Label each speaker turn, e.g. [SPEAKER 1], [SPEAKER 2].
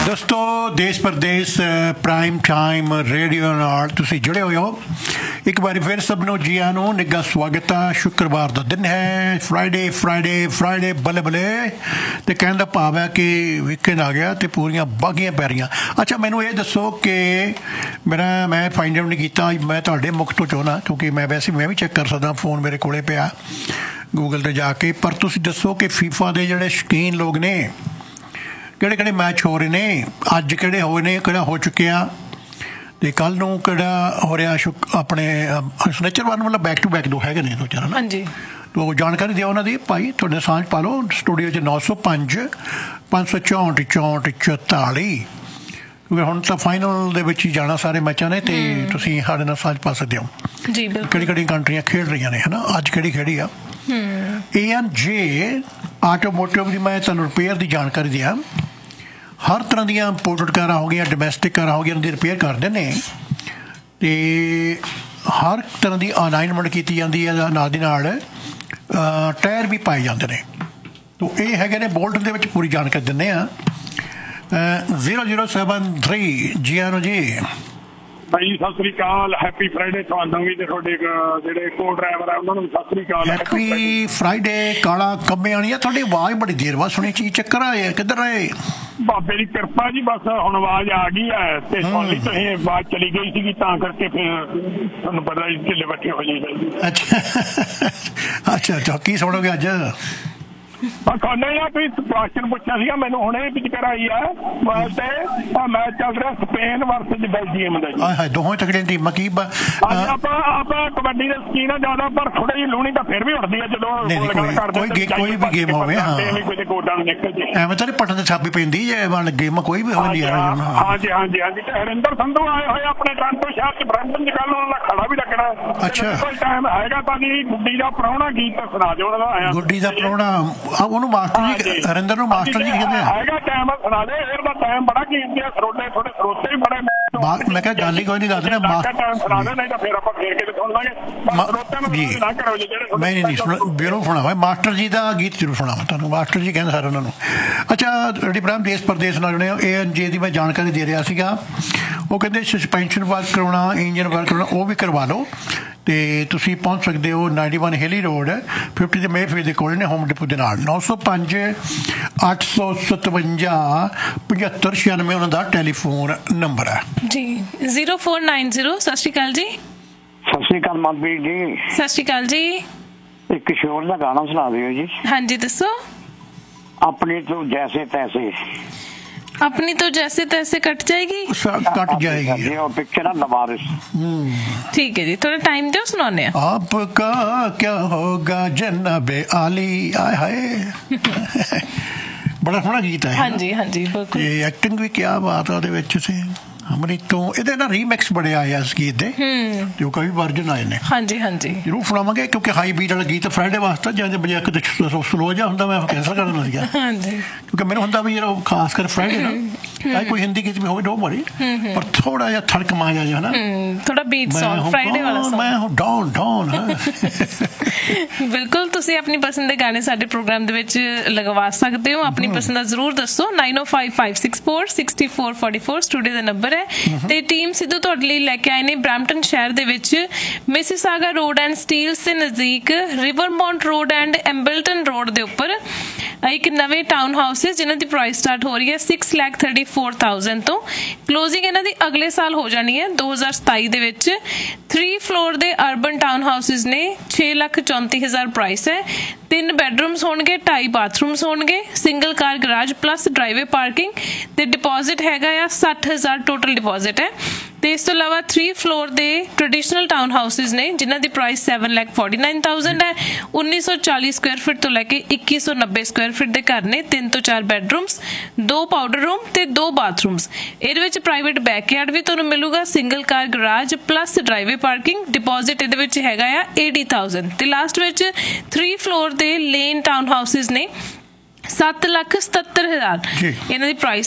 [SPEAKER 1] ਦੋਸਤੋ ਦੇਸ਼ Pradesh prime time radio ਨਾਲ ਤੁਸੀਂ ਜੁੜੇ ਹੋਏ ਹੋ। ਇੱਕ ਵਾਰੀ ਫਿਰ ਸਭ ਨੂੰ ਜੀ ਆਇਆਂ ਨੂੰ ਨਿੱਘਾ ਸਵਾਗਤ ਆ। ਸ਼ੁੱਕਰਵਾਰ ਦਾ ਦਿਨ ਹੈ, ਫਰਾਈਡੇ ਬੱਲੇ ਬੱਲੇ, ਅਤੇ ਕਹਿਣ ਦਾ ਭਾਵ ਹੈ ਕਿ ਵੀਕਐਂਡ ਆ ਗਿਆ ਅਤੇ ਪੂਰੀਆਂ ਬਾਗੀਆਂ ਪੈ ਰਹੀਆਂ। ਅੱਛਾ, ਮੈਨੂੰ ਇਹ ਦੱਸੋ ਕਿ ਮੈਂ ਫਾਈਂਡ ਆਊਟ ਨਹੀਂ ਕੀਤਾ, ਮੈਂ ਤੁਹਾਡੇ ਮੁੱਖ ਤੋਂ ਚਾਹੁੰਦਾ, ਕਿਉਂਕਿ ਮੈਂ ਵੀ ਚੈੱਕ ਕਰ ਸਕਦਾ, ਫੋਨ ਮੇਰੇ ਕੋਲੇ ਪਿਆ ਗੂਗਲ 'ਤੇ ਜਾ ਕੇ। ਪਰ ਤੁਸੀਂ ਦੱਸੋ ਕਿ ਫੀਫਾ ਦੇ ਜਿਹੜੇ ਸ਼ੌਕੀਨ ਲੋਕ ਨੇ, ਕਿਹੜੇ ਮੈਚ ਹੋ ਰਹੇ ਨੇ, ਅੱਜ ਕਿਹੜੇ ਹੋਏ ਨੇ, ਕਿਹੜਾ ਹੋ ਚੁੱਕਿਆ, ਅਤੇ ਕੱਲ੍ਹ ਨੂੰ ਕਿਹੜਾ ਹੋ ਰਿਹਾ। ਆਪਣੇ ਸਨੇਚਰ ਵਨ ਮਤਲਬ ਬੈਕ ਟੂ ਬੈਕ ਦੋ ਹੈਗੇ ਨੇ ਦੋ ਚਾਰ ਨਾ।
[SPEAKER 2] ਹਾਂਜੀ,
[SPEAKER 1] ਤੋ ਜਾਣਕਾਰੀ ਦਿਓ ਉਹਨਾਂ ਦੀ ਭਾਈ। ਤੁਹਾਡੇ ਸਾਂਝ ਪਾ ਲਓ ਸਟੂਡੀਓ 'ਚ 905 564 44, ਕਿਉਂਕਿ ਹੁਣ ਤਾਂ ਫਾਈਨਲ ਦੇ ਵਿੱਚ ਹੀ ਜਾਣਾ ਸਾਰੇ ਮੈਚਾਂ ਨੇ, ਅਤੇ ਤੁਸੀਂ ਸਾਡੇ ਨਾਲ ਸਾਂਝ ਪਾ ਸਕਦੇ ਹੋ
[SPEAKER 2] ਜੀ।
[SPEAKER 1] ਕਿਹੜੀ ਕੰਟਰੀਆਂ ਖੇਡ ਰਹੀਆਂ ਨੇ, ਹੈ ਨਾ। ਅੱਜ ਕਿਹੜੀ ਖੇਡੀ ਆ। ANJ ਆਟੋਮੋਟਿਵ ਦੀ ਮੈਂ ਤੁਹਾਨੂੰ ਰਿਪੇਅਰ ਦੀ ਜਾਣਕਾਰੀ ਦਿਆਂ। ਹਰ ਤਰ੍ਹਾਂ ਦੀਆਂ ਇੰਪੋਰਟਡ ਕਾਰਾਂ ਹੋ ਗਈਆਂ, ਡੋਮੈਸਟਿਕ ਕਾਰਾਂ ਹੋ ਗਈਆਂ, ਉਹਨਾਂ ਦੀ ਰਿਪੇਅਰ ਕਰਦੇ ਨੇ, ਅਤੇ ਹਰ ਤਰ੍ਹਾਂ ਦੀ ਅਲਾਈਨਮੈਂਟ ਕੀਤੀ ਜਾਂਦੀ ਹੈ। ਨਾਲ ਦੀ ਨਾਲ ਟਾਇਰ ਵੀ ਪਾਏ ਜਾਂਦੇ ਨੇ। ਤੋ ਇਹ ਹੈਗੇ ਨੇ ਬੋਲਟਨ ਦੇ ਵਿੱਚ, ਪੂਰੀ ਜਾਣਕਾਰੀ ਦਿੰਦੇ ਹਾਂ। 0073 ਜੀ ਆਇਆਂ ਨੂੰ ਜੀ।
[SPEAKER 3] ਭਾਈ ਸਤਿ ਸ੍ਰੀ ਅਕਾਲ, ਹੈਪੀ ਫਰਾਈਡੇ ਤੁਹਾਨੂੰ ਵੀ, ਤੇ ਤੁਹਾਡੇ ਜਿਹੜੇ ਕੋ ਡਰਾਈਵਰ ਆ ਉਹਨਾਂ ਨੂੰ ਸਤਿ ਸ੍ਰੀ ਅਕਾਲ।
[SPEAKER 1] Happy Friday. ਕਾਲਾ ਕੰਮੇ ਆਣੀ ਆ। ਤੁਹਾਡੀ ਆਵਾਜ਼ ਬੜੀ ਦੇਰ ਬਾਅਦ ਸੁਣੀ, ਚੀਜ਼ ਚੱਕਰ ਆਏ, ਕਿੱਧਰ ਰਹੇ?
[SPEAKER 3] ਬਾਬੇ ਦੀ ਕਿਰਪਾ ਜੀ, ਬਸ ਹੁਣ ਆਵਾਜ਼ ਆ ਗਈ ਹੈ, ਤੇ ਸੁਣ ਲਈ ਤੁਸੀਂ। ਆਵਾਜ਼ ਚਲੀ ਗਈ ਸੀਗੀ, ਤਾਂ ਕਰਕੇ ਫਿਰ ਤੁਹਾਨੂੰ ਪਤਾ ਢਿੱਲੇ ਬੱਠੇ ਹੋ ਜਾਈਦਾ।
[SPEAKER 1] ਅੱਛਾ, ਕੀ ਸੁਣੋਗੇ ਅੱਜ?
[SPEAKER 3] ਨਹੀਂ ਆ, ਤੁਸੀਂ ਕੁਐਸਚਨ ਪੁੱਛਿਆ ਸੀਗਾ ਮੈਨੂੰ, ਹੁਣੇ ਪਿਚਕਰ ਆਈ ਆ ਮੈਚ ਚੱਲ ਰਿਹਾ ਸਪੇਨ ਵਰਸਸ ਬੈਲਜੀਅਮ ਦਾ ਜੀ।
[SPEAKER 1] ਦੋਵੇਂ ਤਕੜੀਆਂ ਟੀਮਾਂ। ਕੀ
[SPEAKER 3] ਆਪਾਂ ਕਬੱਡੀ ਦੇ ਸ਼ੌਕੀਨ ਆ ਜ਼ਿਆਦਾ, ਪਰ ਥੋੜੀ ਜਿਹੀ ਲੂਣੀ ਤਾਂ ਫਿਰ ਵੀ ਉੱਠਦੀ ਆ ਜਦੋਂ
[SPEAKER 1] ਕੋਈ ਵੀ ਗੇਮ ਹੋਵੇ। ਐਵੇਂ ਤਾਂ ਪਟਨ ਤੇ ਛਾਪੀ ਪੈਂਦੀ ਹੈ, ਗੇਮ ਕੋਈ ਵੀ ਹੋਵੇ।
[SPEAKER 3] ਹਾਂਜੀ। ਹਰਿੰਦਰ ਸੰਧੂ ਆਏ ਹੋਏ ਆਪਣੇ ਟੋਰਾਂਟੋ ਸ਼ਹਿਰ ਚ, ਬਰੈਂਪਟਨ ਚ। ਕੱਲ੍ਹ ਉਹਨਾਂ ਦਾ ਖੜਾ ਵੀ ਲੱਗਣਾ।
[SPEAKER 1] ਅੱਛਾ,
[SPEAKER 3] ਕੋਈ ਟਾਈਮ ਹੈਗਾ ਤਾਂ ਜੀ? ਗੁੱਡੀ ਦਾ ਪ੍ਰਾਹੁਣਾ ਗੀਤ ਸੁਣਾ ਦਿਓ ਉਹਨਾਂ ਦਾ ਆਇਆ।
[SPEAKER 1] ਗੁੱਡੀ ਦਾ ਪ੍ਰਾਹੁਣਾ, ਉਹਨੂੰ ਮਾਸਟਰ ਜੀ, ਹਰਿੰਦਰ ਨੂੰ ਮਾਸਟਰ ਜੀ ਕਹਿੰਦੇ ਆ।
[SPEAKER 3] ਹੈਗਾ ਟਾਈਮ ਸੁਣਾ ਦੇ, ਫਿਰ ਦਾ ਟਾਈਮ ਬੜਾ ਕੀਮਤੀ ਆ। ਥੋੜੇ ਸਰੋਤੇ ਵੀ ਬੜੇ।
[SPEAKER 1] ਮੈਂ ਕਿਹਾ ਗੱਲ ਹੀ ਕੋਈ ਨਹੀਂ, ਦੱਸਦੇ
[SPEAKER 3] ਟਾਈਮ ਸੁਣਾ ਦੇ, ਨਹੀਂ ਤਾਂ ਫਿਰ ਆਪਾਂ ਫੇਰ ਕੇ ਸੁਣ ਲਾਂਗੇ।
[SPEAKER 1] ਨਹੀਂ ਜ਼ਰੂਰ ਸੁਣਾਵਾਂ। ਮਾਸਟਰ ਜੀ ਦਾ ਗੀਤ ਜ਼ਰੂਰ ਸੁਣਾਵਾਂ ਤੁਹਾਨੂੰ। ਮਾਸਟਰ ਜੀ ਕਹਿੰਦੇ ਸਾਰੇ ਉਹਨਾਂ ਨੂੰ। ਅੱਛਾ, ਰੈਡੀ ਪ੍ਰਾਈਮ ਦੇਸ਼ ਪ੍ਰਦੇਸ਼ ਨਾਲ ਜੁੜੇ ਹੋ। ANJ ਦੀ ਮੈਂ ਜਾਣਕਾਰੀ ਦੇ ਰਿਹਾ ਸੀਗਾ। ਉਹ ਕਹਿੰਦੇ ਸਸਪੈਂਸ਼ਨ ਵਰਕ ਕਰਵਾਉਣਾ, ਇੰਜਨ ਵਰਕ ਕਰਵਾਉਣਾ, ਉਹ ਵੀ ਕਰਵਾ ਲਓ, ਅਤੇ ਤੁਸੀਂ ਪਹੁੰਚ ਸਕਦੇ ਹੋ 91 ਹਿਲੀ ਰੋਡ 50 ਦੇ ਮੇਫੀਲਡ ਦੇ ਕੋਲ ਨੇ, ਹੋਮ ਡਿਪੋ ਦੇ ਨਾਲ। 905 857 7596 ਉਹਨਾਂ ਦਾ ਟੈਲੀਫੋਨ ਨੰਬਰ ਹੈ
[SPEAKER 2] ਜੀ। 0490। ਸਤਿ ਸ਼੍ਰੀ ਅਕਾਲ ਜੀ।
[SPEAKER 4] ਸਤਿ ਸ਼੍ਰੀ ਅਕਾਲ ਮਨਪ੍ਰੀਤ ਜੀ।
[SPEAKER 2] ਸਤਿ ਸ਼੍ਰੀ ਅਕਾਲ ਜੀ।
[SPEAKER 4] ਇੱਕ ਸ਼ੋਰ ਦਾ ਗਾਣਾ ਸੁਣਾ ਦਿਓ ਜੀ।
[SPEAKER 2] ਹਾਂਜੀ, ਦੱਸੋ।
[SPEAKER 4] ਆਪਣੀ ਤੋਂ ਜੈਸੇ ਤੈਸੇ।
[SPEAKER 2] अपनी तो जैसे तैसे कट जाएगी।
[SPEAKER 4] ਉਹ ਪਿਕਚਰ ਆ ਲਵਾਰਿਸ।
[SPEAKER 2] ठीक है जी, थोड़ा टाइम दो, सुनाने हैं।
[SPEAKER 1] आपका क्या होगा जन्नबे आली। आए हाय बड़ा सोहना गीत है।
[SPEAKER 2] हाँ जी बिल्कुल।
[SPEAKER 1] एक्टिंग भी क्या बात है ਉਹਦੇ ਵਿੱਚ ਸੀ। ਅਮਰੀਕ ਤੋਂ ਇਹਦੇ ਨਾਲ ਰੀਮਿਕਸ ਬੜੇ ਆਏ ਆ ਇਸ ਗੀਤ ਦੇ, ਜੋ ਕਈ ਵਰਜਨ ਆਏ ਨੇ। ਹਾਂਜੀ ਜ਼ਰੂਰ ਸੁਣਾਵਾਂਗੇ, ਕਿਉਂਕਿ ਹਾਈ ਬੀਟ ਵਾਲਾ ਗੀਤ ਫਰਾਈਡੇ ਵਾਸਤੇ, ਜਾਂ ਜੇ ਬਜਾ ਕਿਤੇ ਸਲੋ ਜਿਹਾ ਹੁੰਦਾ ਮੈਂ ਕੈਂਸਲ ਕਰ ਦਿੰਦਾ ਸੀਗਾ। ਕਿਉਂਕਿ ਮੈਨੂੰ ਹੁੰਦਾ ਵੀ ਜਿਹੜਾ ਖਾਸ ਕਰ ਫਰਾਈਡੇ ਨਾ ਕੋਈ ਹਿੰਦੀ ਗੀਤ ਵੀ ਹੋਵੇ ਡੋਂਟ ਵਰੀ, ਪਰ ਥੋੜਾ ਜਿਹਾ ਥੜਕ ਮਾਰ ਜਾ ਹੈ ਨਾ, ਥੋੜਾ
[SPEAKER 2] ਬੀਟ ਸੌਂਗ ਫਰਾਈਡੇ ਵਾਲਾ ਸੌਂਗ।
[SPEAKER 1] ਮੈਂ ਡਾਊਨ
[SPEAKER 2] ਬਿਲਕੁਲ, ਤੁਸੀਂ ਆਪਣੀ ਪਸੰਦ ਦੇ ਗਾਣੇ ਸਾਡੇ ਪ੍ਰੋਗਰਾਮ ਦੇ ਵਿੱਚ ਲਗਵਾ ਸਕਦੇ ਹੋ। ਆਪਣੀ ਪਸੰਦ ਦਾ ਜ਼ਰੂਰ ਦੱਸੋ। 9055646444 ਸਟੂਡੀਓ ਦਾ ਨੰਬਰ ਹੈ। ਤੇ ਟੀਮ ਸਿੱਧੂ ਤੁਹਾਡੇ ਲਈ ਲੈ ਕੇ ਆਏ ਨੇ ਬਰੈਂਪਟਨ ਸ਼ਹਿਰ ਦੇ ਵਿੱਚ ਮਿਸੀਸਾਗਾ ਰੋਡ ਐਂਡ ਸਟੀਲਸ ਦੇ ਨਜ਼ਦੀਕ, ਰਿਵਰਮੌਂਟ ਰੋਡ ਐਂਡ ਐਂਬਲਟਨ ਰੋਡ ਦੇ ਉੱਪਰ ਇੱਕ ਨਵੇਂ ਟਾਊਨ ਹਾਊਸ ਜਿਨ੍ਹਾਂ ਦੀ ਪ੍ਰਾਈਸ ਸਟਾਰਟ ਹੋ ਰਹੀ ਹੈ 6,34,000 ਤੋਂ। ਕਲੋਜ਼ਿੰਗ ਇਹਨਾਂ ਦੀ ਅਗਲੇ ਸਾਲ ਹੋ ਜਾਣੀ ਹੈ 2027 ਦੇ ਵਿੱਚ। 3 ਫਲੋਰ ਦੇ ਅਰਬਨ ਟਾਊਨ ਹਾਊਸਿਸ ਨੇ। 6,34,000 ਪ੍ਰਾਈਸ ਹੈ। 3 ਬੈਡਰੂਮਸ ਹੋਣਗੇ, 2.5 ਬਾਥਰੂਮਸ ਹੋਣਗੇ, ਸਿੰਗਲ ਕਾਰ ਗਰਾਜ ਪਲੱਸ ਡਰਾਈਵੇ ਪਾਰਕਿੰਗ, ਤੇ ਡਿਪੋਜ਼ਿਟ ਹੈਗਾ ਆ 60,000 ਟੋਟਲ ਡਿਪੋਜ਼ਿਟ ਹੈ। ਤੇ ਇਸ ਤੋਂ ਇਲਾਵਾ 3 ਫਲੋਰ ਦੇ ਟ੍ਰੈਡੀਸ਼ਨਲ ਟਾਊਨ ਹਾਊਸਿਸ ਨੇ ਜਿਨ੍ਹਾਂ ਦੀ ਪ੍ਰਾਈਸ 7,49,000 ਹੈ। 1,940 ਸਕੁਆਇਰ ਫੀਟ ਤੋਂ ਲੈ ਕੇ 2,190 ਸਕੁਆਇਰ ਫੀਟ ਦੇ ਘਰ ਨੇ। 3 ਤੋਂ 4 ਬੈਡਰੂਮਸ, 2 ਪਾਊਡਰ ਰੂਮ ਤੇ 2 ਬਾਥਰੂਮਸ। ਇਹਦੇ ਵਿੱਚ ਪ੍ਰਾਈਵੇਟ ਬੈਕਯਾਰਡ ਵੀ ਤੁਹਾਨੂੰ ਮਿਲੂਗਾ, ਸਿੰਗਲ ਕਾਰ garage plus driveway parking. Deposit ਇਹਦੇ ਵਿੱਚ ਹੈਗਾ ਆ 80,000। ਤੇ ਲਾਸਟ ਵਿੱਚ 3 ਫਲੋਰ ਦੇ ਲੇਨ ਟਾਊਨ ਹਾਊਸਿਸ ਨੇ 7,77,000 ਇਹਨਾਂ ਦੀ ਪ੍ਰਾਈਸ